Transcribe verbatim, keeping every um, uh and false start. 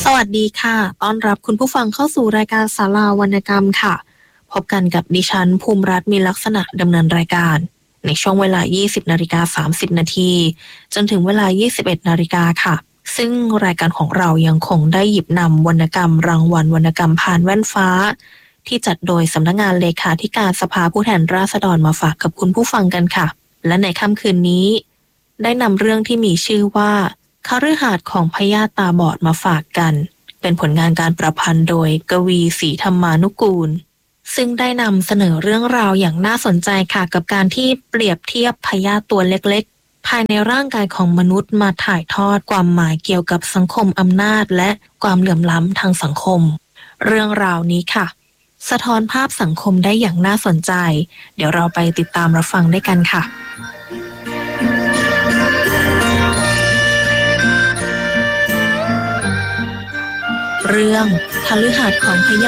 วัสดีค่ะต้อนรับคุณผู้ฟังเข้าสู่รายการศาลาวรรณกรรมค่ะพบกันกับดิฉันภูมิรัตน์มีลักษณะดำเนินรายการในช่วงเวลา ยี่สิบนาฬิกาสามสิบนาทีจนถึงเวลา ยี่สิบเอ็ดนาฬิกาค่ะซึ่งรายการของเรายังคงได้หยิบนำวรรณกรรมรางวัลวรรณกรรมผ่านแว่นฟ้าที่จัดโดยสำนักงานเลขาธิการสภาผู้แทนราษฎรมาฝากกับคุณผู้ฟังกันค่ะและในค่ำคืนนี้ได้นำเรื่องที่มีชื่อว่าคฤหาสน์ของพญาตาบอดมาฝากกันเป็นผลงานการประพันธ์โดยกวีศรีธรรมานุกูลซึ่งได้นำเสนอเรื่องราวอย่างน่าสนใจค่ะกับการที่เปรียบเทียบพญาติตัวเล็กๆภายในร่างกายของมนุษย์มาถ่ายทอดความหมายเกี่ยวกับสังคมอำนาจและความเหลื่อมล้ำทางสังคมเรื่องราวนี้ค่ะสะท้อนภาพสังคมได้อย่างน่าสนใจเดี๋ยวเราไปติดตามรับฟังด้วยกันค่ะเรื่องคฤหาสน์ของพญา